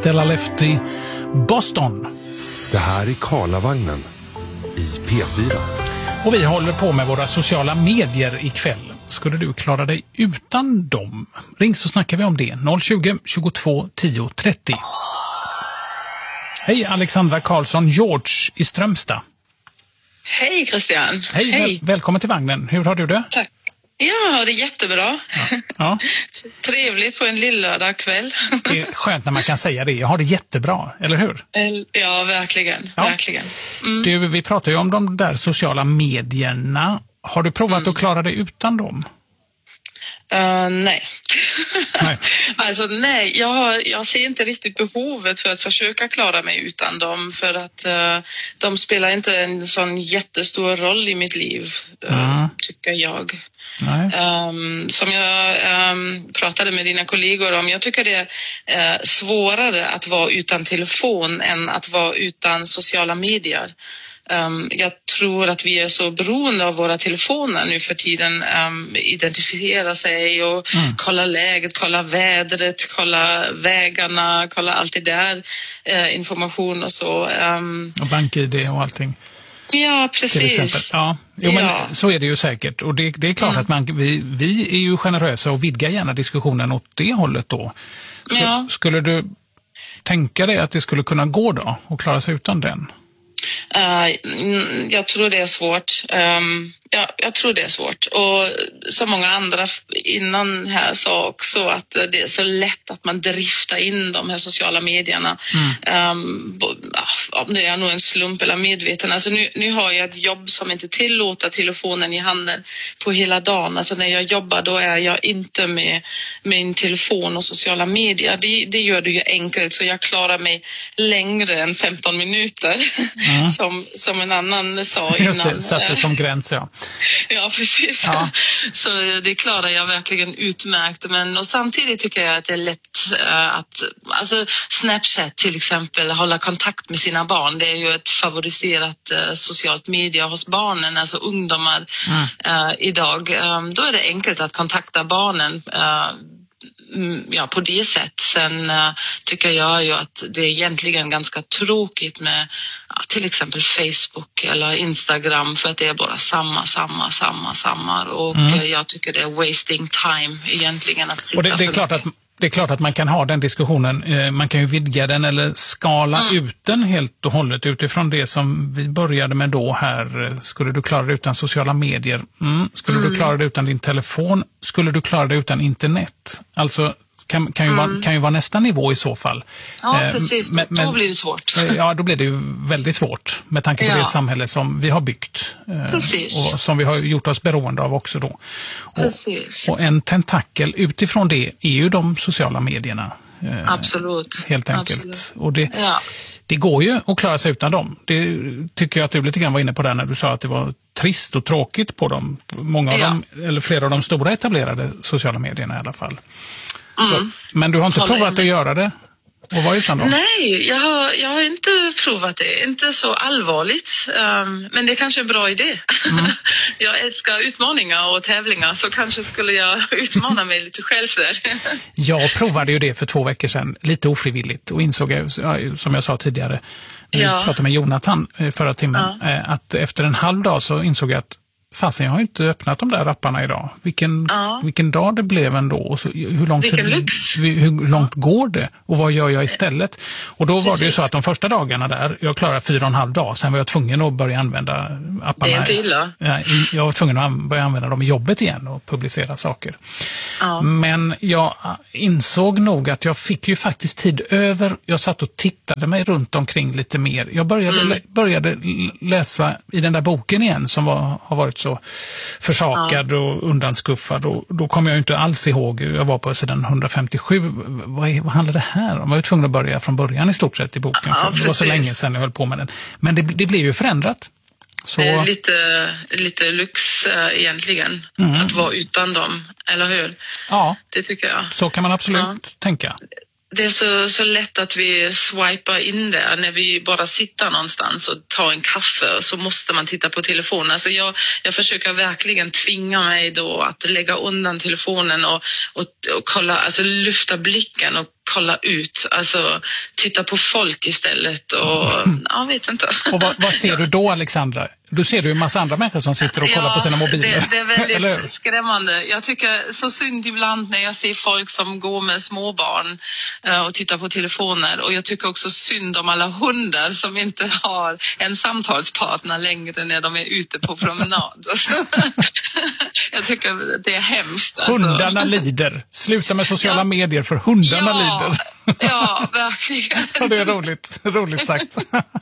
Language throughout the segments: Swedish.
Della Lefty, Boston. Det här är Karlavagnen i P4. Och vi håller på med våra sociala medier ikväll. Skulle du klara dig utan dem? Ring så snackar vi om det. 020 22 10 30. Hej Alexandra Karlsson, George i Strömstad. Hej Christian. Hej. Välkommen till vagnen. Hur har du det? Tack. Ja, det är jättebra. Ja. Trevligt på en lillördag kväll. Det är skönt när man kan säga det. Jag har det jättebra, eller hur? Ja, verkligen. Ja. Verkligen. Mm. Du, vi pratar ju om de där sociala medierna. Har du provat att klara dig utan dem? Nej. Nej. Alltså nej, jag ser inte riktigt behovet för att försöka klara mig utan dem, för att de spelar inte en sån jättestor roll i mitt liv, tycker jag. Nej. Som jag pratade med dina kollegor om, jag tycker det är svårare att vara utan telefon än att vara utan sociala medier. Jag tror att vi är så beroende av våra telefoner nu för tiden, identifiera sig och kolla läget, kolla vädret, kolla vägarna, kolla allt det där, information och så. Och BankID och allting. Ja, precis. Ja. Men så är det ju säkert. Och det är klart att vi är ju generösa och vidgar gärna diskussionen åt det hållet då. Skulle du tänka dig att det skulle kunna gå då och klara sig utan den? Jag tror det är svårt. Jag tror det är svårt. Och så många andra innan här sa också att det är så lätt att man driftar in de här sociala medierna. Om det är nog en slump eller medveten. Alltså nu har jag ett jobb som inte tillåter telefonen i handen på hela dagen. Alltså när jag jobbar då är jag inte med min telefon och sociala medier. Det gör det ju enkelt, så jag klarar mig längre än 15 minuter. Som en annan sa innan. Just det, satte som gräns, ja. Ja, precis. Ja. Så det klarar jag verkligen utmärkt. Och samtidigt tycker jag att det är lätt att, alltså Snapchat till exempel, hålla kontakt med sina barn. Det är ju ett favoriserat socialt media hos barnen, alltså ungdomar idag. Då är det enkelt att kontakta barnen på det sätt. Sen tycker jag ju att det är egentligen ganska tråkigt med till exempel Facebook eller Instagram, för att det är bara samma. Och jag tycker det är wasting time egentligen att sitta. Och det är klart att man kan ha den diskussionen. Man kan ju vidga den eller skala ut den helt och hållet utifrån det som vi började med då här. Skulle du klara det utan sociala medier? Skulle du klara det utan din telefon? Skulle du klara det utan internet? Alltså kan ju vara nästa nivå i så fall. Ja, precis. Då blir det svårt. Ja, då blir det ju väldigt svårt med tanke på det samhälle som vi har byggt. Och som vi har gjort oss beroende av också då. Och en tentakel utifrån det är ju de sociala medierna. Absolut. Helt enkelt. Absolut. Och det går ju att klara sig utan dem. Det tycker jag att du lite grann var inne på där när du sa att det var trist och tråkigt på dem. Många av dem, eller flera av de stora etablerade sociala medierna i alla fall. Men du har inte provat att göra det? Och vara utan dem? Nej, jag har inte provat det. Inte så allvarligt. Men det är kanske en bra idé. Jag älskar utmaningar och tävlingar, så kanske skulle jag utmana mig lite själv där. Jag provade ju det för 2 veckor sedan, lite ofrivilligt, och insåg, som jag sa tidigare, när jag pratade med Jonathan förra timmen, att efter en halv dag så insåg jag att fasen, jag har inte öppnat de där apparna idag. Vilken dag det blev ändå. Och så, hur långt går det? Och vad gör jag istället? Och då var det ju så att de första dagarna där, jag klarade 4,5 dagar. Sen var jag tvungen att börja använda apparna. Det är inte illa. Jag var tvungen att börja använda dem i jobbet igen och publicera saker. Men jag insåg nog att jag fick ju faktiskt tid över. Jag satt och tittade mig runt omkring lite mer. Jag började läsa i den där boken igen som har varit så försakad och undanskuffad, och då kom jag ju inte alls ihåg. Jag var på sidan 157. Vad handlar det här om? Jag var ju tvungen att börja från början i stort sett i boken, för det var så länge sedan jag höll på med den. Men det blev ju förändrat. Så... Det är lite lyx egentligen att vara utan dem, eller hur? Ja, det tycker jag. Så kan man absolut tänka. Det är så lätt att vi swipar in där när vi bara sitter någonstans och tar en kaffe, och så måste man titta på telefonen. Alltså jag försöker verkligen tvinga mig då att lägga undan telefonen och kolla, alltså lyfta blicken och kolla ut, alltså titta på folk istället och jag vet inte. Och vad ser du då, Alexandra? Då ser du en massa andra människor som sitter och kollar på sina mobiler. Det är väldigt skrämmande. Jag tycker så synd ibland när jag ser folk som går med småbarn och tittar på telefoner. Och jag tycker också synd om alla hundar som inte har en samtalspartner längre när de är ute på promenad. Jag tycker det är hemskt. Alltså. Hundarna lider. Sluta med sociala medier för hundarna lider. Ja, verkligen. Ja, det är roligt sagt.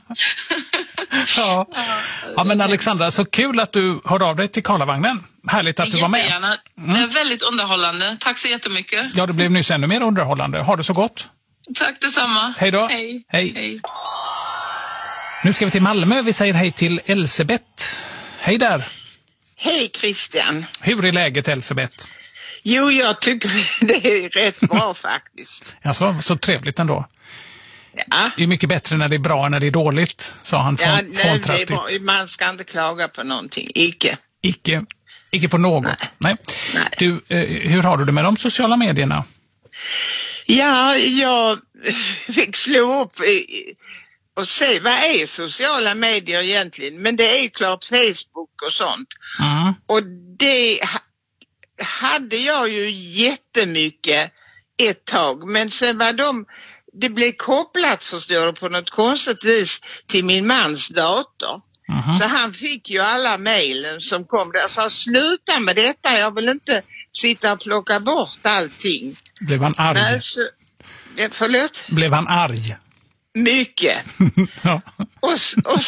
Ja, men Alexandra, så kul att du hörde av dig till Karlavagnen. Härligt att du var med. Det är väldigt underhållande. Tack så jättemycket. Ja, det blev nyss ännu mer underhållande. Ha det så gott. Tack detsamma. Hej då. Hej. Nu ska vi till Malmö. Vi säger hej till Elsebeth. Hej där. Hej Christian. Hur är läget, Elsebeth? Jo, jag tycker det är rätt bra faktiskt. Alltså, så trevligt ändå. Ja. Det är mycket bättre när det är bra än när det är dåligt, sa han fåntrattigt. Man ska inte klaga på någonting, Icke på något. Nej. Du, hur har du det med de sociala medierna? Ja, jag fick slå upp och se vad är sociala medier egentligen. Men det är klart Facebook och sånt. Mm. Och det hade jag ju jättemycket ett tag. Men sen var det blev kopplat, förstår du, på något konstigt vis till min mans dator. Mm-hmm. Så han fick ju alla mejlen som kom där. Jag sa, sluta med detta, jag vill inte sitta och plocka bort allting. Blev han arg? Nej, förlåt? Blev han arg? Mycket. Ja. Och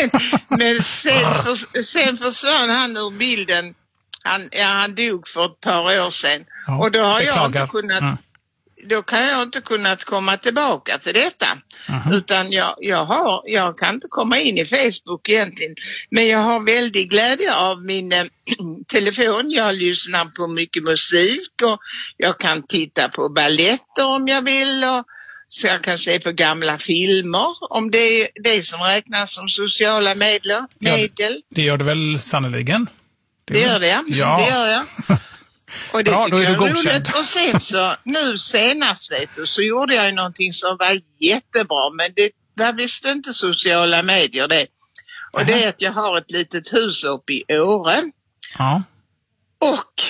sen försvann han ur bilden. Han dog för ett par år sedan. Ja, och då har jag inte kunnat... Mm. Då kan jag inte kunnat komma tillbaka till detta. Uh-huh. Utan jag kan inte komma in i Facebook egentligen. Men jag har väldigt glädje av min telefon. Jag lyssnar på mycket musik och jag kan titta på balletter om jag vill. Och så jag kan se på gamla filmer om det är det som räknas som sociala medel. Ja, det gör det väl sannoliken. Det gör det, ja. Det gör jag. Och det bra, då är du godkänd. Och sen så, nu senast vet du, så gjorde jag ju någonting som var jättebra, men det var visst inte sociala medier det. Och det är att jag har ett litet hus uppe i Åre. Ja. Och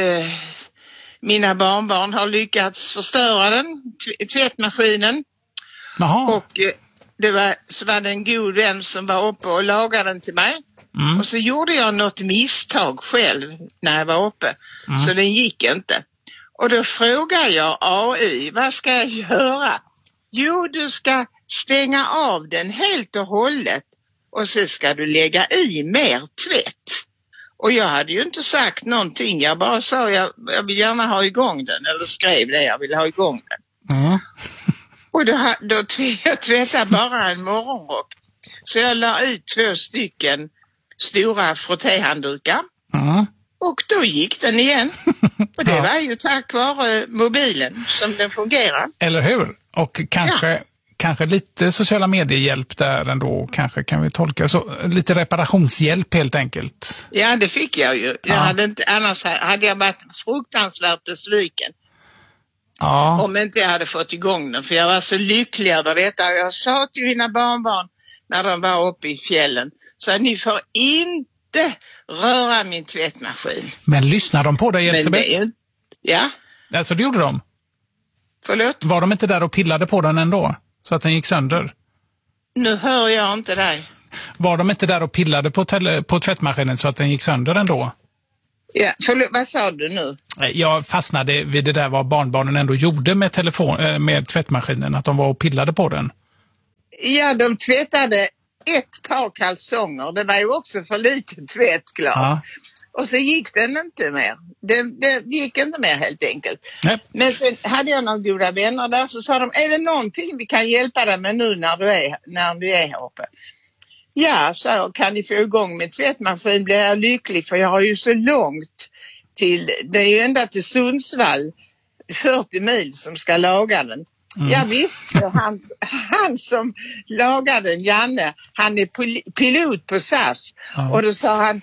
mina barnbarn har lyckats förstöra den, tvättmaskinen. Jaha. Och så var det en god vän som var uppe och lagade den till mig. Mm. Och så gjorde jag något misstag själv när jag var uppe. Mm. Så den gick inte. Och då frågar jag AI, vad ska jag göra? Jo, du ska stänga av den helt och hållet. Och så ska du lägga i mer tvätt. Och jag hade ju inte sagt någonting. Jag bara sa, jag vill gärna ha igång den. Eller skrev det, jag vill ha igång den. Mm. Och då tvättade bara en morgonrock. Så jag la i 2 stycken stora frottéhanddukar. Mm. Och då gick den igen. Och det var ju tack vare mobilen som den fungerar. Eller hur? Och kanske lite sociala mediehjälp där ändå. Kanske kan vi tolka så. Lite reparationshjälp helt enkelt. Ja, det fick jag ju. Annars hade jag varit fruktansvärt besviken. Ja. Om inte jag hade fått igång den. För jag var så lycklig över detta. Jag sa till mina barnbarn när de var uppe i fjällen. Så ni får inte röra min tvättmaskin. Men lyssnar de på dig, Elsebeth? Ja. Alltså det gjorde de? Förlåt? Var de inte där och pillade på den ändå? Så att den gick sönder? Nu hör jag inte dig. Var de inte där och pillade på tvättmaskinen så att den gick sönder ändå? Ja, förlåt, vad sa du nu? Jag fastnade vid det där vad barnbarnen ändå gjorde med tvättmaskinen. Att de var och pillade på den. Ja, de tvättade ett par kalsonger. Det var ju också för lite tvätt, klart. Ja. Och så gick den inte mer. Det gick inte mer helt enkelt. Nej. Men sen hade jag några goda vänner där, så sa de, är det någonting vi kan hjälpa dig med nu när du är här uppe? Ja, så kan ni få igång med tvättmaskin blir jag lycklig, för jag har ju så långt till, det är ju ända till Sundsvall, 40 mil som ska laga den. Mm. Jag visste, han som lagade den, Janne, han är pilot på SAS. Mm. Och då sa han,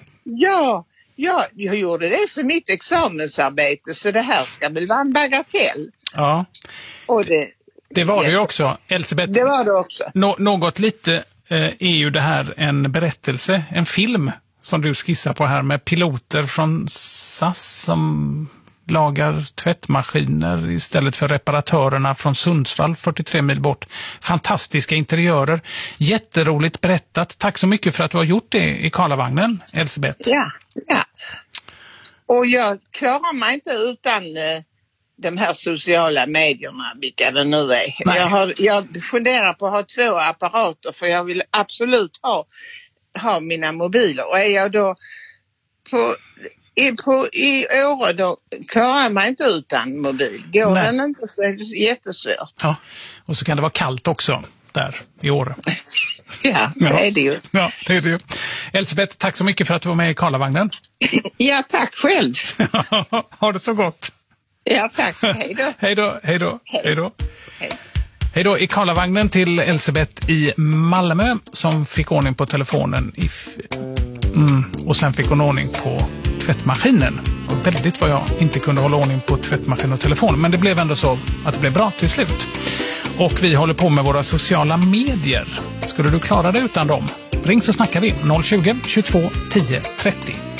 jag gjorde det som mitt examensarbete, så det här ska väl vara en bagatell. Ja. Och Det var det ju också, Elisabeth. Det var det också. Något lite är ju det här en berättelse, en film som du skissar på här med piloter från SAS som lagar tvättmaskiner istället för reparatörerna från Sundsvall 43 mil bort. Fantastiska interiörer. Jätteroligt berättat. Tack så mycket för att du har gjort det i Karlavagnen, Elisabeth. Ja. Och jag klarar mig inte utan de här sociala medierna, vilka det nu är. Jag funderar på att ha 2 apparater för jag vill absolut ha mina mobiler. Och är jag då i Åre då klarar jag mig inte utan mobil. Går den inte så är det jättesvårt. Ja, och så kan det vara kallt också där i Åre. Ja, det är det ju. Ja, det är det ju. Elisabeth, tack så mycket för att du var med i Karlavagnen. Ja, tack själv. Ha det så gott. Ja, tack. Hej då. Hej då. Hej. Hej då i Karlavagnen till Elisabeth i Malmö som fick ordning på telefonen och sen fick hon ordning på tvättmaskinen. Och väldigt vad jag inte kunde hålla ordning på tvättmaskin och telefon. Men det blev ändå så att det blev bra till slut. Och vi håller på med våra sociala medier. Skulle du klara det utan dem? Ring så snackar vi. 020 22 10 30.